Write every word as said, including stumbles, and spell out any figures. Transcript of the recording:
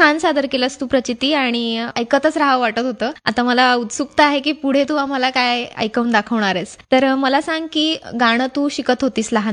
छान सादर केलंस तू प्रचिती आणि ऐकतच राहावं वाटत होतं. आता मला उत्सुकता आहे की पुढे तू आम्हाला काय ऐकवून दाखवणार आहेस. तर मला सांग की गाणं तू शिकत होतीस लहान